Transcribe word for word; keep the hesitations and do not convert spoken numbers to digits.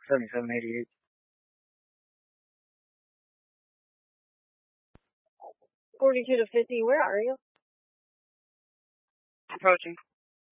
seventy-seven eighty-eight. forty-two to fifty, where are you? Approaching.